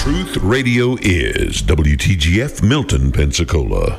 Truth Radio is WTGF Milton, Pensacola.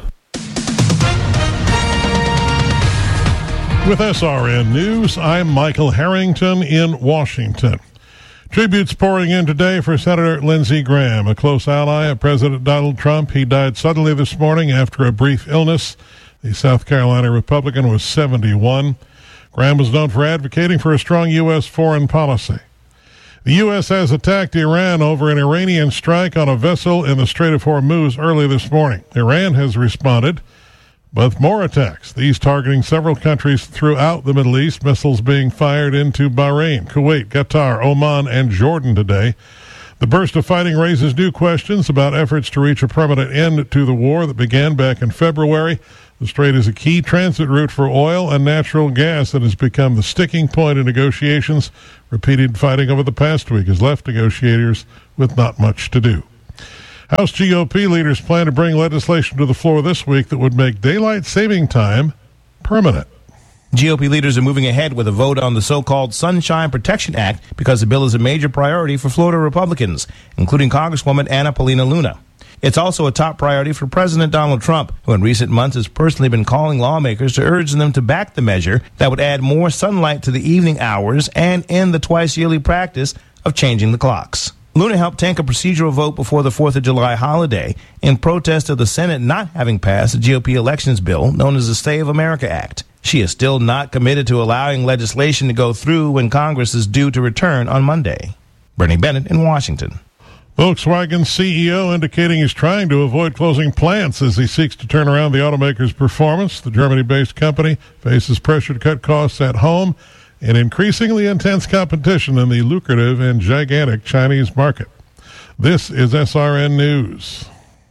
With SRN News, I'm Michael Harrington in Washington. Tributes pouring in today for Senator Lindsey Graham, a close ally of President Donald Trump. He died suddenly this morning after a brief illness. The South Carolina Republican was 71. Graham was known for advocating for a strong U.S. foreign policy. The U.S. has attacked Iran over an Iranian strike on a vessel in the Strait of Hormuz early this morning. Iran has responded with more attacks, these targeting several countries throughout the Middle East, missiles being fired into Bahrain, Kuwait, Qatar, Oman, and Jordan today. The burst of fighting raises new questions about efforts to reach a permanent end to the war that began back in February. The strait is a key transit route for oil and natural gas that has become the sticking point in negotiations. Repeated fighting over the past week has left negotiators with not much to do. House GOP leaders plan to bring legislation to the floor this week that would make daylight saving time permanent. GOP leaders are moving ahead with a vote on the so-called Sunshine Protection Act because the bill is a major priority for Florida Republicans, including Congresswoman Anna Paulina Luna. It's also a top priority for President Donald Trump, who in recent months has personally been calling lawmakers to urge them to back the measure that would add more sunlight to the evening hours and end the twice-yearly practice of changing the clocks. Luna helped tank a procedural vote before the 4th of July holiday in protest of the Senate not having passed the GOP elections bill known as the Stay of America Act. She is still not committed to allowing legislation to go through when Congress is due to return on Monday. Bernie Bennett in Washington. Volkswagen CEO indicating he's trying to avoid closing plants as he seeks to turn around the automaker's performance. The Germany-based company faces pressure to cut costs at home and increasingly intense competition in the lucrative and gigantic Chinese market. This is SRN News.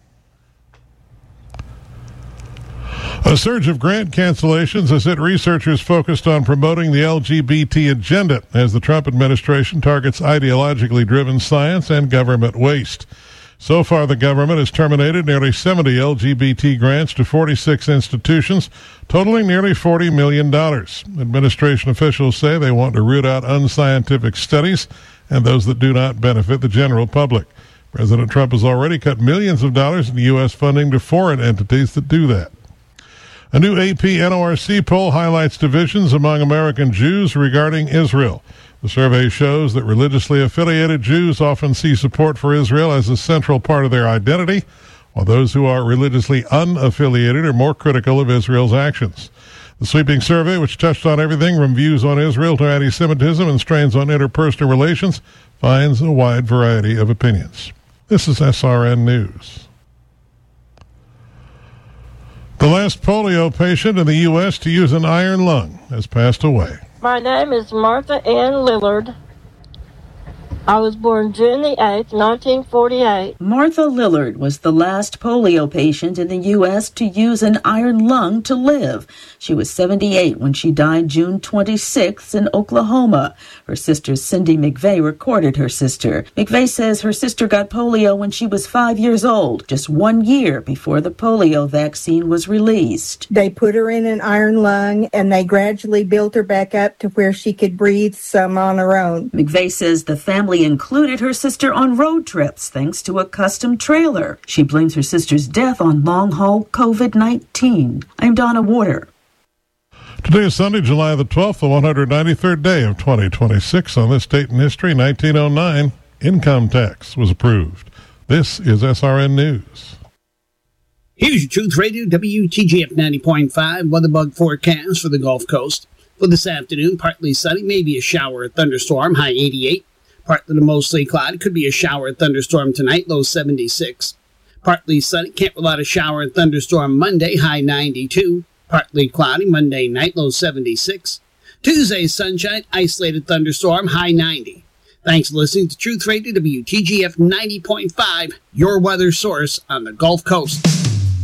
A surge of grant cancellations has hit researchers focused on promoting the LGBT agenda as the Trump administration targets ideologically driven science and government waste. So far, the government has terminated nearly 70 LGBT grants to 46 institutions, totaling nearly $40 million. Administration officials say they want to root out unscientific studies and those that do not benefit the general public. President Trump has already cut millions of dollars in U.S. funding to foreign entities that do that. A new AP NORC poll highlights divisions among American Jews regarding Israel. The survey shows that religiously affiliated Jews often see support for Israel as a central part of their identity, while those who are religiously unaffiliated are more critical of Israel's actions. The sweeping survey, which touched on everything from views on Israel to anti-Semitism and strains on interpersonal relations, finds a wide variety of opinions. This is SRN News. The last polio patient in the U.S. to use an iron lung has passed away. My name is Martha Ann Lillard. I was born June the 8th, 1948. Martha Lillard was the last polio patient in the U.S. to use an iron lung to live. She was 78 when she died June 26th in Oklahoma. Her sister Cindy McVeigh recorded her sister. McVeigh says her sister got polio when she was 5 years old, just 1 year before the polio vaccine was released. They put her in an iron lung, and they gradually built her back up to where she could breathe some on her own. McVeigh says the family included her sister on road trips thanks to a custom trailer. She blames her sister's death on long-haul COVID-19. I'm Donna Warder. Today is Sunday, July the 12th, the 193rd day of 2026. On this date in history, 1909, income tax was approved. This is SRN News. Here's your Truth Radio WTGF 90.5 weather bug forecast for the Gulf Coast. For this afternoon, partly sunny, maybe a shower or thunderstorm, high 88. Partly to mostly cloudy, could be a shower or thunderstorm tonight, low 76. Partly sunny, can't rule out a shower and thunderstorm Monday, high 92. Partly cloudy, Monday night, low 76. Tuesday, sunshine, isolated thunderstorm, high 90. Thanks for listening to Truth Radio WTGF 90.5, your weather source on the Gulf Coast.